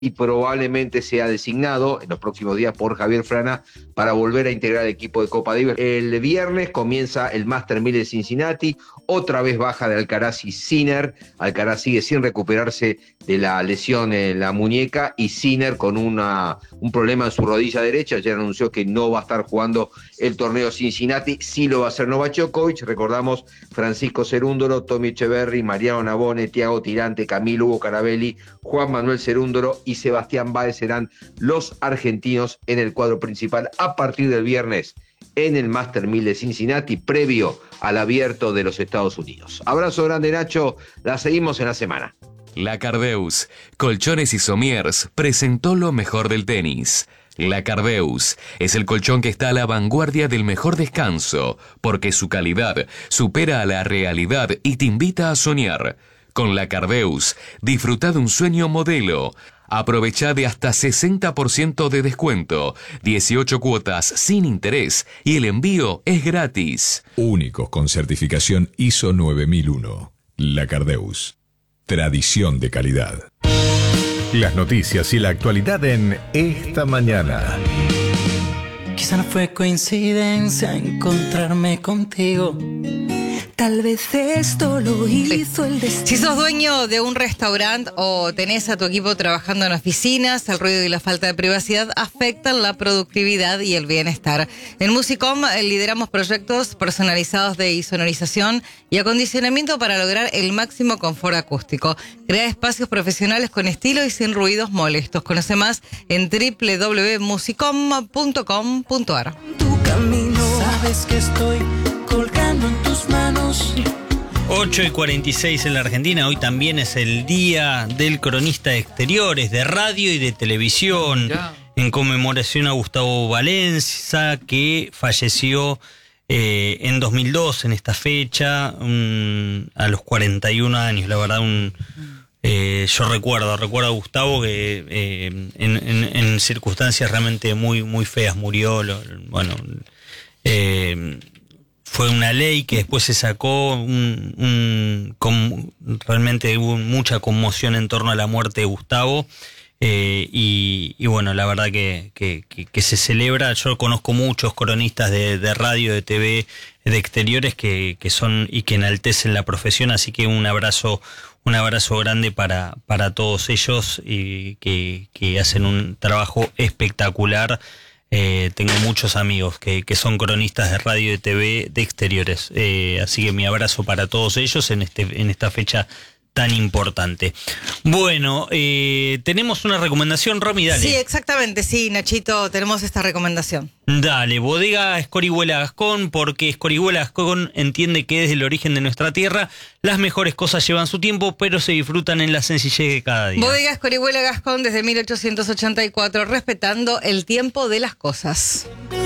y probablemente sea designado en los próximos días por Javier Frana para volver a integrar el equipo de Copa Davis. El viernes comienza el Master 1000 de Cincinnati, otra vez baja de Alcaraz y Sinner. Alcaraz sigue sin recuperarse de la lesión en la muñeca y Sinner con un problema en su rodilla derecha. Ayer anunció que no va a estar jugando el torneo Cincinnati, sí lo va a hacer Novak Djokovic. Recordamos Francisco Cerúndolo, Tommy Echeverry, Mariano Navone, Thiago Tirante, Camilo Hugo Carabelli, Juan Manuel Cerúndolo y Sebastián Báez serán los argentinos en el cuadro principal a partir del viernes en el Master 1000 de Cincinnati, previo al Abierto de los Estados Unidos. Abrazo grande, Nacho, la seguimos en la semana. La Cardeus, Colchones y Somiers, presentó lo mejor del tenis. La Cardeus es el colchón que está a la vanguardia del mejor descanso, porque su calidad supera a la realidad y te invita a soñar. Con La Cardeus, disfruta de un sueño modelo. Aprovecha de hasta 60% de descuento, 18 cuotas sin interés y el envío es gratis. Únicos con certificación ISO 9001. La Cardeus. Tradición de calidad. Las noticias y la actualidad en Esta Mañana. Quizá no fue coincidencia encontrarme contigo. Tal vez esto lo hizo el destino. Si sos dueño de un restaurante o tenés a tu equipo trabajando en oficinas, el ruido y la falta de privacidad afectan la productividad y el bienestar. En Musicom lideramos proyectos personalizados de insonorización y acondicionamiento para lograr el máximo confort acústico. Crea espacios profesionales con estilo y sin ruidos molestos. Conoce más en www.musicom.com.ar. Tu camino, sabes que estoy colgando en tus manos. 8:46 en la Argentina. Hoy también es el Día del Cronista de Exteriores, de radio y de televisión, en conmemoración a Gustavo Valenza, que falleció en 2002, en esta fecha, a los 41 años. La verdad, yo recuerdo a Gustavo que en circunstancias realmente muy, muy feas murió. Fue una ley que después se sacó, realmente hubo mucha conmoción en torno a la muerte de Gustavo, y bueno, la verdad que se celebra. Yo conozco muchos cronistas de radio, de TV, de exteriores que son y que enaltecen la profesión, así que un abrazo grande para todos ellos y que hacen un trabajo espectacular. Tengo muchos amigos que son cronistas de radio y de TV de exteriores, así que mi abrazo para todos ellos en esta fecha tan importante. Bueno, tenemos una recomendación, Romy, dale. Sí, exactamente, sí, Nachito, tenemos esta recomendación. Dale, Bodega Escorihuela Gascón, porque Escorihuela Gascón entiende que desde el origen de nuestra tierra las mejores cosas llevan su tiempo, pero se disfrutan en la sencillez de cada día. Bodega Escorihuela Gascón desde 1884, respetando el tiempo de las cosas.